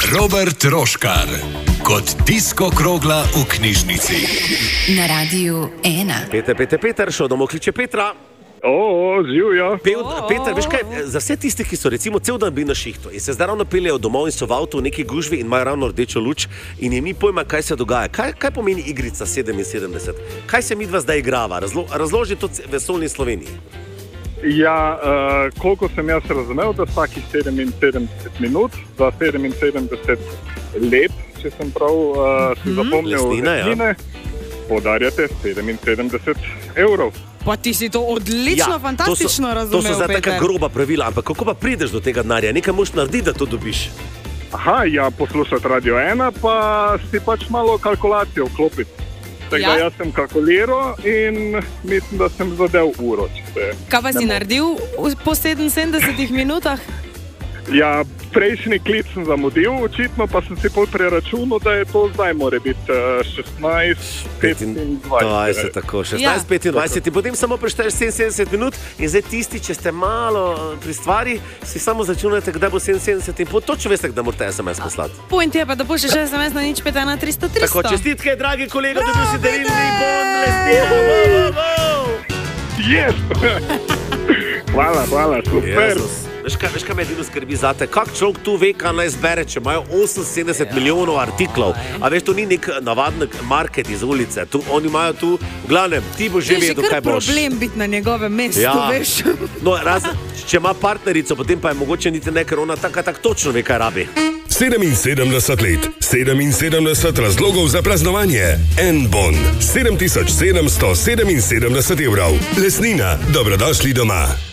Robert Roškar kot disko krogla v knjižnici. Na Radiu 1. Peter, šel domov, kliče Petra. Živjo. Peter, veš kaj, za vse tistih, ki so recimo cel dan bili na šihtu in se zdaj ravno peljejo domov in so v avtu v neki gužvi in imajo ravno rdečo luč in jim ni pojma, kaj se dogaja. Kaj pomeni igrica 77? Kaj se midva zdaj igrava? Razloži to vesolni Sloveniji. Ja, koliko sem jaz razumel, da vsakih 77 minut za 77 let, če sem prav si zapomnil lesnine, podarjate 77 evrov. Pa ti si to odlično, fantastično razumel, To so zdaj taka Peter. groba pravila, ampak kako pa prideš do tega denarja? Nekaj moraš narediti, da to dobiš. Poslušati Radio 1, pa si pač malo kalkulacijo vklopiti. Tako jaz sem kalkuliral in mislim, da sem zadev uro. Kaj pa si naredil po 77 minutah? Ja, prejšnji klic sem zamudil, očitno pa sem si preračunal, da je to zdaj mora biti 16:25. Tako, 16:25. Potem samo prešteješ 77 minut in zdaj tisti, če ste malo pri stvari, si samo začunate, kdaj bo 77 in točno veste, kdaj morate SMS poslati. Point je pa, da pošlješ SMS na 051 300 300. Tako, čestitke, dragi kolega, dobil si darilni bon, lesnina. Yes! Hvala, super. Veš kaj me edino skrbi zate? Kak človek tu ve, kaj naj zbere, če imajo 78 milijonov artiklov? A veš, to ni nek navaden market iz ulice. Oni imajo tu, v glavnem, ti boš že vedel, kaj boš. Je že kar problem biti na njegovem mestu, veš. No, če ima partnerico, potem pa je mogoče niti ne, ker ona tako točno ve, kaj rabi. 77 let, 77 razlogov za praznovanje. En bon, 7777 evrov. Lesnina, dobrodošli doma.